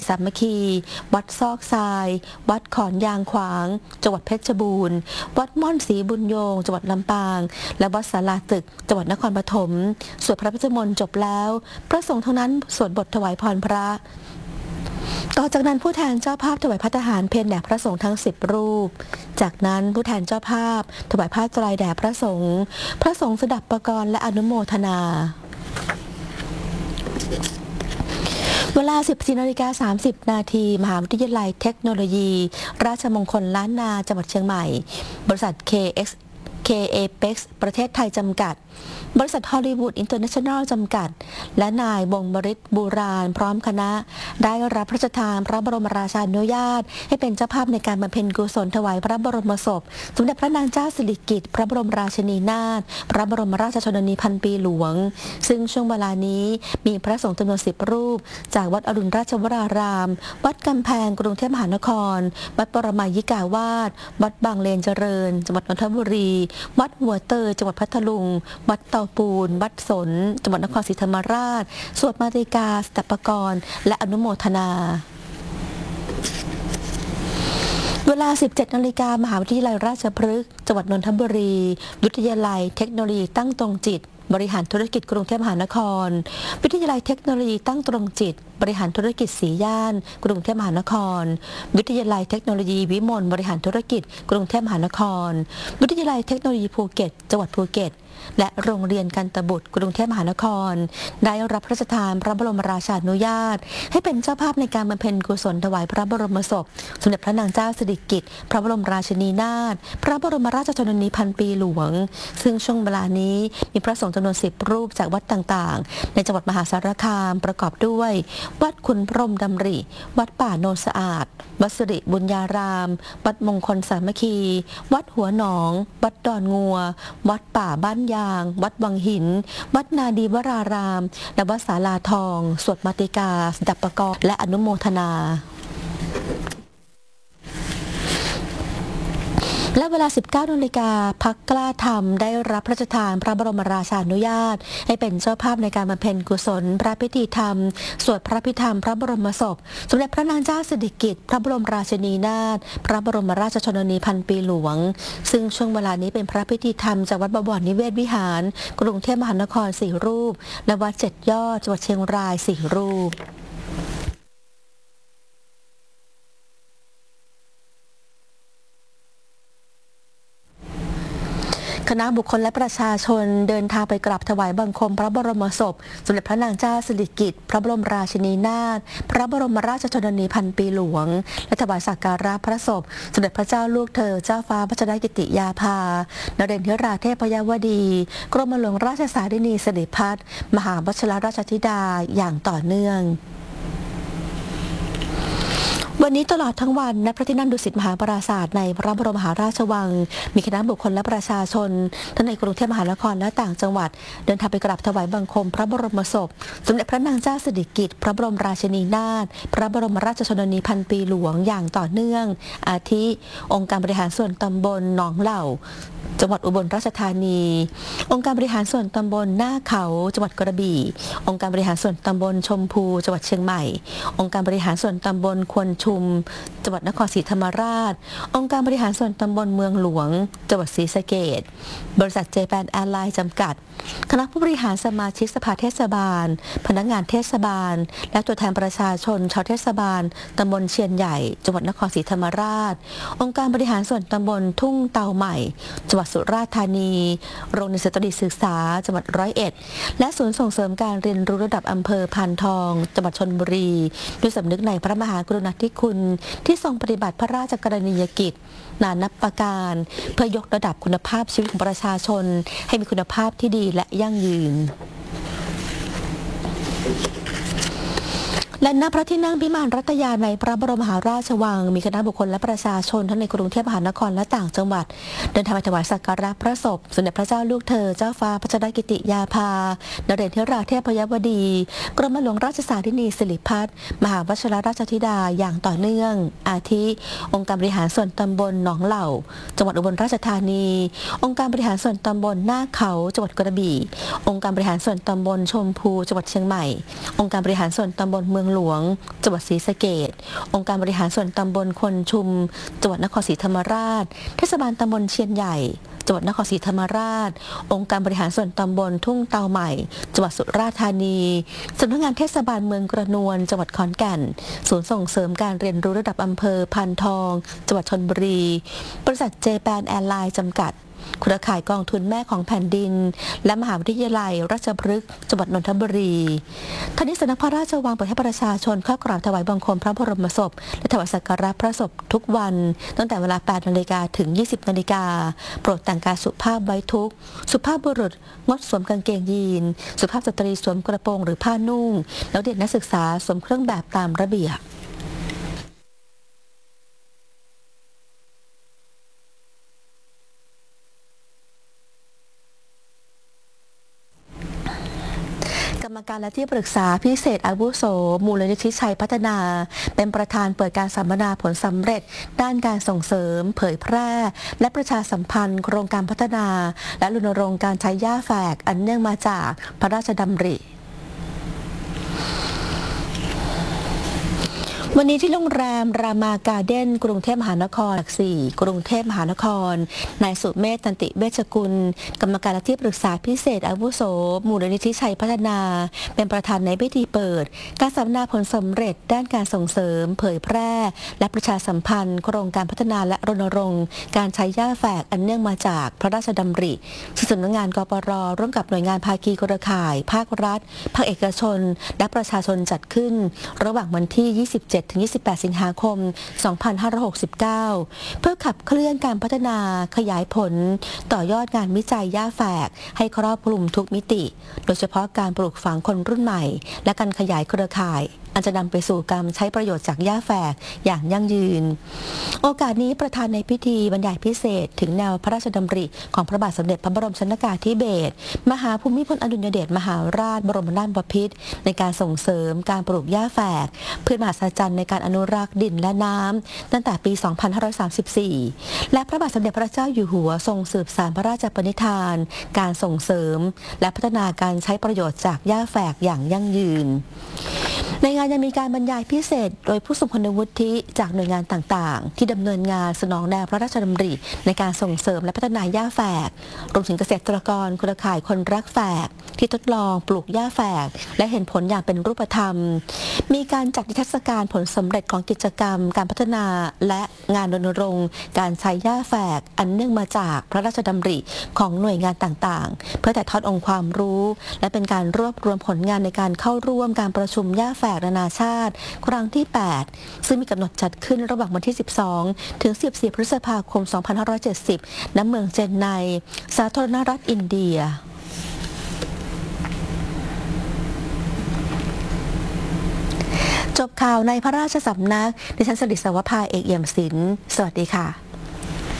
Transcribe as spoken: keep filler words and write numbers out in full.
สามัคคีวัดซอกทรายวัดขอนยางขวางจังหวัดเพชรบูรณ์วัดม่อนศรีบุญโยงจังหวัดลำปางและวัดศาลาตึกจังหวัดนครปฐมสวดพระพุทธมนต์จบแล้วพระสงฆ์ทั้งนั้นสวดบทถวายพรพระต่อจากนั้นผู้แทนเจ้าภาพถวายภัตตาหารเพลแด่พระสงฆ์ทั้งสิบรูปจากนั้นผู้แทนเจ้าภาพถวายผ้าไตรแด่พระสงฆ์พระสงฆ์สดับประกรณ์และอนุโมทนาเวลา สิบสี่นาฬิกาสามสิบนาทีมหาวิทยาลัยเทคโนโลยีราชมงคลล้านนาจังหวัดเชียงใหม่บริษัท เค เอ็กซ์ เค เอ พี อี เอ็กซ์ ประเทศไทยจำกัดบริษัทฮอลลีวูดอินเตอร์เนชั่นแนลจำกัดและนายวงศ์บริษบูราณพร้อมคณะได้รับพระราชทานพระบรมราชานุญาตให้เป็นเจ้าภาพในการบำเพ็ญกุศลถวายพระบรมศพสมเด็จพระนางเจ้าสิริกิติ์พระบรมราชินีนาถพระบรมราชชนนีพันปีหลวงซึ่งช่วงเวลานี้มีพระสงฆ์จำนวนสิบรูปจากวัดอรุณราชวรารามวัดกำแพงกรุงเทพมหานครวัดปรมัยยิกาวาสวัดบางเลนเจริญจังหวัดนนทบุรีวัดหัวเตยจังหวัดพัทลุงวัดเตาปูนวัดสนจังหวัดนครศรีธรรมราชสวดมาติกาสดับประกรณ์และอนุโมทนาเวลา สิบเจ็ดนาฬิกามหาวิทยาลัยราชพฤกษ์จังหวัดนนทบุรีวิทยาลัยเทคโนโลยีตั้งตรงจิตบริหารธุรกิจกรุงเทพมหานครวิทยาลัยเทคโนโลยีตั้งตรงจิตบริหารธุรกิจสีย่านกรุงเทพมหานครวิทยาลัยเทคโนโลยีวิมลบริหารธุรกิจกรุงเทพมหานครวิทยาลัยเทคโนโลยีภูเก็ตจังหวัดภูเก็ตและโรงเรียนกันตบุตรกรุงเทพมหานครได้รับพระราชทานพระบรมราชานุญาตให้เป็นเจ้าภาพในการบำเพ็ญกุศลถวายพระบรมศพสมเด็จพระนางเจ้าสิริกิติ์พระบรมราชินีนาถพระบรมราชชนนีพันปีหลวงซึ่งช่วงเวลานี้มีพระสงฆ์จำนวนสิบรูปจากวัดต่างๆในจังหวัดมหาสารคามประกอบด้วยวัดขุนพรหมดำริวัดป่าโนนสะอาดวัดสิริบุญญารามวัดมงคลสามัคคีวัดหัวหนองวัดดอนงัววัดป่าบ้านยางวัดวังหินวัดนาดีวรารามและวัดศาลาทองสวดมาติกาสดับประกรณ์และอนุโมทนาและเวลา สิบเก้านาฬิกาพรรคกล้าธรรมได้รับพระราชทานพระบรมราชานุญาตให้เป็นเจ้าภาพในการบำเพ็ญกุศลพระพิธีธรรมสวดพระพิธรรมพระบรมศพสมเด็จพระนางเจ้าสิริกิติ์พระบรมราชินีนาถพระบรมราชชนนีพันปีหลวงซึ่งช่วงเวลานี้เป็นพระพิธีธรรมจากวัดบวรนิเวศวิหารกรุงเทพมหานครสี่รูปและวัดเจ็ดยอดจังหวัดเชียงรายสี่รูปคณะบุคคลและประชาชนเดินทางไปกราบถวายบังคมพระบรมศพสมเด็จพระนางเจ้าสิริกิติ์พระบรมราชินีนาถพระบรมราชชนนีพันปีหลวงและถวายสักการะพระศพสมเด็จพระเจ้าลูกเธอเจ้าฟ้าพัชรกิติยาภานเรนทิราเทพยวดีกรมหลวงราชสารินีสิริพัฒน์มหาวชิรราชธิดาอย่างต่อเนื่องวันนี้ตลอดทั้งวันณพระที่นั่งดุสิตมหาปราสาทในพระบรมมหาราชวังมีคณะบุคคลและประชาชนทั้งในกรุงเทพมหานครและต่างจังหวัดเดินทางไปกราบถวายบังคมพระบรมศพสมเด็จพระนางเจ้าสิริกิติ์พระบรมราชินีนาถพระบรมราชชนนีพันปีหลวงอย่างต่อเนื่องอาทิองค์การบริหารส่วนตำบลหนองเหล่าจังหวัดอุบลราชธานีองค์การบริหารส่วนตำบลหน้าเขาจังหวัดกระบี่องค์การบริหารส่วนตำบลชมพูจังหวัดเชียงใหม่องค์การบริหารส่วนตำบลควนชุมจังหวัดนครศรีธรรมราชองค์การบริหารส่วนตำบลเมืองหลวงจังหวัดศรีสะเกษบริษัทเจแปนแอร์ไลน์จำกัดคณะผู้บริหารสมาชิกสภาเทศบาลพนักงานเทศบาลและตัวแทนประชาชนชาวเทศบาลตำบลเชียนใหญ่จังหวัดนครศรีธรรมราชองค์การบริหารส่วนตำบลทุ่งเตาใหม่จังหวัดสุราษฎร์ธานีโรงเรียนสตรีศึกษาจังหวัดร้อยเอ็ดและศูนย์ส่งเสริมการเรียนรู้ระดับอำเภอพานทองจังหวัดชลบุรีด้วยสำนึกในพระมหากรุณาธิคุณที่ทรงปฏิบัติพระราชกรณียกิจนานับประการเพื่อยกระดับคุณภาพชีวิตของประชาชนให้มีคุณภาพที่ดีและยั่งยืนและณพระที่นั่งพิมานรัตยาในพระบรมมหาราชวังมีคณะบุคคลและประชาชนทั้งในกรุงเทพมหานครและต่างจังหวัดเดินทางไปถวายสักการะพระศพสมเด็จพระเจ้าลูกเธอเจ้าฟ้าพัชรกิติยาภานเรนทิราเทพยวดีกรมหลวงราชสารินีสิริพัฒน์มหาวชิรราชธิดาอย่างต่อเนื่องอาทิองค์การบริหารส่วนตำบลหนองเหล่าจังหวัดอุบลราชธานีองค์การบริหารส่วนตำบลหน้าเขาจังหวัดกระบี่องค์การบริหารส่วนตำบลชมพูจังหวัดเชียงใหม่องค์การบริหารส่วนตำบลเมืองหลวงจังหวัดศรีสะเกษองค์การบริหารส่วนตำบลคนชุมจังหวัดนครศรีธรรมราชเทศบาลตำบลเชียนใหญ่จังหวัดนครศรีธรรมราชองค์การบริหารส่วนตำบลทุ่งเตาใหม่จังหวัดสุราษฎร์ธานีสำนักงานเทศบาลเมืองกระนวนจังหวัดขอนแก่นศูนย์ส่งเสริมการเรียนรู้ระดับอำเภอพานทองจังหวัดชลบุรีบริษัทเจแปนแอร์ไลน์จำกัดเครือข่ายกองทุนแม่ของแผ่นดินและมหาวิทยาลัยราชพฤกษ์จังหวัดนนทบุรีท่านี้สำนักพระราชวังเปิดให้ประชาชนเข้ากราบถวายบังคมพระบรมศพและถวายสักการะพระศพทุกวันตั้งแต่เวลา แปดนาฬิกา ถึง ยี่สิบนาฬิกาโปรดแต่งกายสุภาพไว้ทุกข์สุภาพบุรุษงดสวมกางเกงยีนสุภาพสตรีสวมกระโปรงหรือผ้านุ่งแล้วเด็กนักศึกษาสวมเครื่องแบบตามระเบียบกรรมการและที่ปรึกษาพิเศษอาวุโสมูลนิธิชัยพัฒนาเป็นประธานเปิดการสัมมนาผลสำเร็จด้านการส่งเสริมเผยแพร่และประชาสัมพันธ์โครงการพัฒนาและรณรงค์การใช้หญ้าแฝกอันเนื่องมาจากพระราชดำริวันนี้ที่โรงแรมรามาการ์เด้นกรุงเทพมหานครหลักสี่กรุงเทพมหานครนายสุเมธตันติเวชกุลกรรมการและที่ปรึกษาพิเศษอาวุโสมูลนิธิชัยพัฒนาเป็นประธานในพิธีเปิดการสัมมนาผลสำเร็จด้านการส่งเสริมเผยแพร่และประชาสัมพันธ์โครงการพัฒนาและรณรงค์การใช้หญ้าแฝกอันเนื่องมาจากพระราชดำริที่สำนักงานกปรร่วมกับหน่วยงานภาคีเครือข่ายภาครัฐภาคเอกชนและประชาชนจัดขึ้นระหว่างวันที่ยี่สิบเจ็ดถึงยี่สิบแปดสิงหาคมสองพันห้าร้อยหกสิบเก้าเพื่อขับเคลื่อนการพัฒนาขยายผลต่อยอดงานวิจัยหญ้าแฝกให้ครอบคลุมทุกมิติโดยเฉพาะการปลูกฝังคนรุ่นใหม่และการขยายเครือข่ายอันจะนำไปสู่การใช้ประโยชน์จากหญ้าแฝกอย่างยั่งยืนโอกาสนี้ประธานในพิธีบรรยายพิเศษถึงแนวพระราชดำริของพระบาทสมเด็จพระบรมชนกาธิเบศรมหาภูมิพลอดุลยเดชมหาราชบรมนาถบพิตรในการส่งเสริมการปลูกหญ้าแฝกเพื่อมหัศจรรย์ในการอนุรักษ์ดินและน้ำตั้งแต่ปี สองพันห้าร้อยสามสิบสี่ และพระบาทสมเด็จพระเจ้าอยู่หัวทรงสืบสานพระราชปณิธานการส่งเสริมและพัฒนาการใช้ประโยชน์จากหญ้าแฝกอย่างยั่งยืนในงานยังมีการบรรยายพิเศษโดยผู้ทรงคุณวุฒิจากหน่วยงานต่างๆที่ดำเนินงานสนองแนวพระราชดำริในการส่งเสริมและพัฒนาหญ้าแฝกรวมถึงเกษตรกรเครือข่ายคนรักแฝกที่ทดลองปลูกหญ้าแฝกและเห็นผลอย่างเป็นรูปธรรมมีการจัดนิทรรศการผลสำเร็จของกิจกรรมการพัฒนาและงานรณรงค์การใช้หญ้าแฝกอันเนื่องมาจากพระราชดำริของหน่วยงานต่างๆเพื่อถ่ายทอดองค์ความรู้และเป็นการรวบรวมผลงานในการเข้าร่วมการประชุมหญ้าแฝกนานาชาติครั้งที่ แปด ซึ่งมีกำหนดจัดขึ้นระหว่างวันที่ สิบสอง ถึง สิบสี่ พฤษภาคม สองพันห้าร้อยเจ็ดสิบ ณ เมืองเจนไนสาธารณรัฐอินเดียจบข่าวในพระราชสำนักดิฉันสริศวภาเอกเอี่ยมศิลป์สวัสดีค่ะ